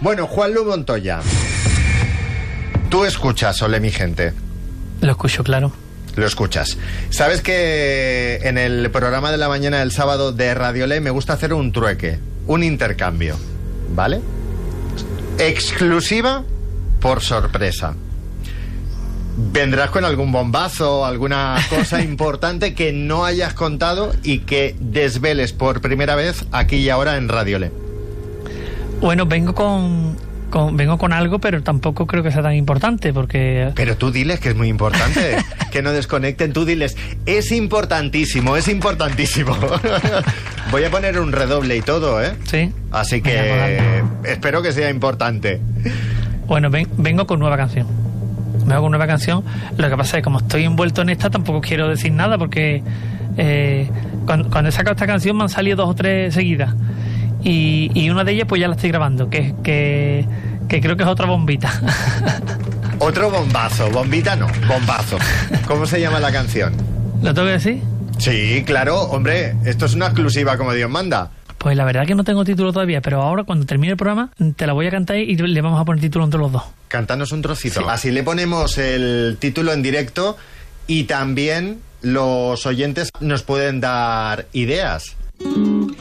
Bueno, Juanlu Montoya, tú escuchas Ole mi gente. Lo escucho, claro. Lo escuchas. Sabes que en el programa de la mañana del sábado de Radiolé me gusta hacer un trueque, un intercambio, ¿vale? Exclusiva por sorpresa. Vendrás con algún bombazo, alguna cosa importante que no hayas contado y que desveles por primera vez aquí y ahora en Radiolé. Bueno, vengo con algo, pero tampoco creo que sea tan importante, porque... Pero tú diles que es muy importante, que no desconecten, tú diles, es importantísimo, es importantísimo. Voy a poner un redoble y todo, ¿eh? Sí. Así que espero que sea importante. Bueno, vengo con nueva canción. Vengo con nueva canción. Lo que pasa es que como estoy envuelto en esta, tampoco quiero decir nada, porque cuando he sacado esta canción me han salido 2 o 3 seguidas. Y una de ellas pues ya la estoy grabando, que creo que es otra bombita. Otro bombazo, bombita no, bombazo. ¿Cómo se llama la canción? ¿Lo tengo que decir? Sí, claro, hombre, esto es una exclusiva como Dios manda. Pues la verdad que no tengo título todavía, pero ahora cuando termine el programa te la voy a cantar y le vamos a poner título entre los dos. Cántanos un trocito. Sí. Así le ponemos el título en directo y también los oyentes nos pueden dar ideas.